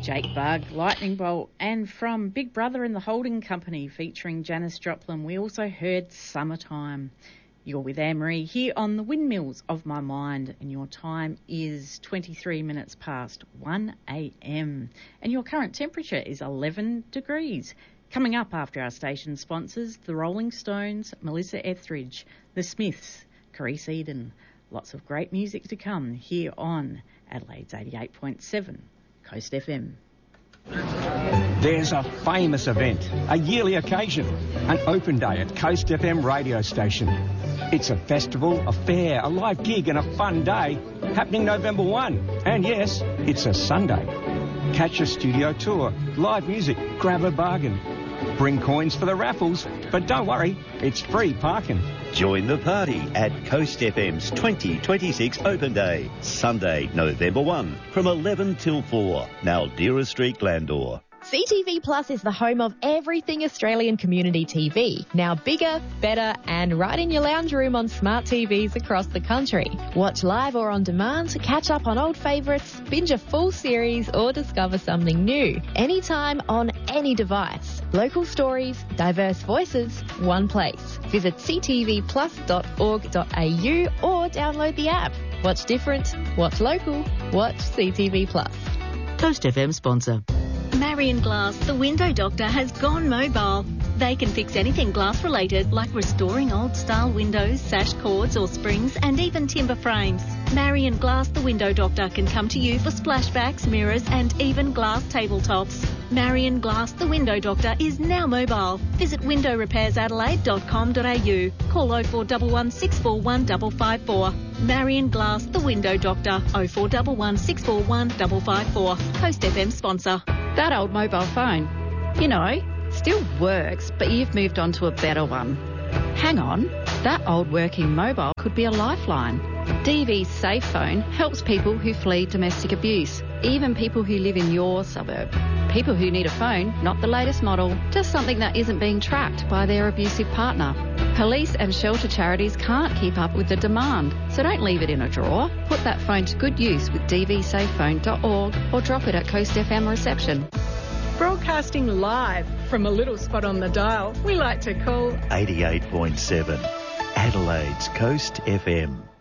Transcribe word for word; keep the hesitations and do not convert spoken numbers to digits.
Jake Bug, Lightning Bolt, and from Big Brother and the Holding Company featuring Janis Joplin, we also heard Summertime. You're with Anne-Marie here on the Windmills of My Mind, and your time is twenty-three minutes past one a.m. and your current temperature is eleven degrees. Coming up after our station sponsors, the Rolling Stones, Melissa Etheridge, the Smiths, Carice Eden. Lots of great music to come here on Adelaide's eighty-eight point seven Coast F M. There's a famous event, a yearly occasion, an open day at Coast F M radio station. It's a festival, a fair, a live gig and a fun day happening November first. And yes, it's a Sunday. Catch a studio tour, live music, grab a bargain. Bring coins for the raffles, but don't worry, it's free parking. Join the party at Coast F M's twenty twenty-six Open Day, Sunday, November first, from eleven till four, Maldera Street, Glandore. C T V Plus is the home of everything Australian community T V. Now bigger, better, and right in your lounge room on smart T Vs across the country. Watch live or on demand, catch up on old favourites, binge a full series, or discover something new. Anytime on any device. Local stories, diverse voices, one place. Visit c t v plus dot org dot a u or download the app. Watch different, watch local, watch C T V Plus. Coast F M sponsor. Marion Glass, the window doctor, has gone mobile. They can fix anything glass-related, like restoring old-style windows, sash cords or springs, and even timber frames. Marion Glass, the window doctor, can come to you for splashbacks, mirrors, and even glass tabletops. Marion Glass, the window doctor, is now mobile. Visit window repairs adelaide dot com dot a u. Call oh four one one, six four one, five five four. Marion Glass, the window doctor, oh four one one, six four one, five five four. Coast F M sponsor. That old mobile phone, you know, still works, but you've moved on to a better one. Hang on, that old working mobile could be a lifeline. D V's Safe Phone helps people who flee domestic abuse, even people who live in your suburb. People who need a phone, not the latest model, just something that isn't being tracked by their abusive partner. Police and shelter charities can't keep up with the demand, so don't leave it in a drawer. Put that phone to good use with d v safe phone dot org or drop it at Coast F M reception. Broadcasting live from a little spot on the dial we like to call eighty-eight point seven Adelaide's Coast F M.